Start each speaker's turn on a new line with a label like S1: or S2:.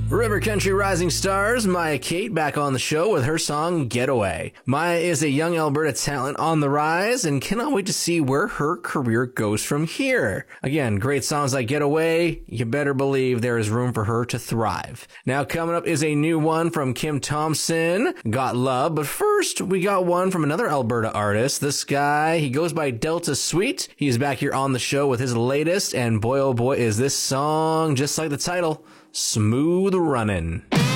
S1: River Country Rising Stars, Maya Kate back on the show with her song Getaway. Maya is a young Alberta talent on the rise and cannot wait to see where her career goes from here. Again, great songs like Getaway, you better believe there is room for her to thrive. Now coming up is a new one from Kim Thompson, Got Love, but first we got one from another Alberta artist. This guy, he goes by Delta Sweet. He's back here on the show with his latest, and boy oh boy is this song just like the title, Smooth Runnin'.